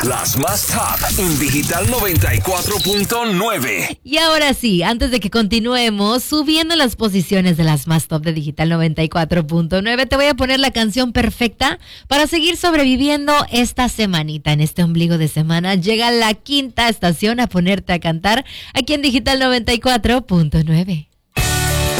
Las más top en Digital 94.9. Y ahora sí, antes de que continuemos subiendo las posiciones de las más top de Digital 94.9, te voy a poner la canción perfecta para seguir sobreviviendo esta semanita. En este ombligo de semana llega la quinta estación a ponerte a cantar aquí en Digital 94.9.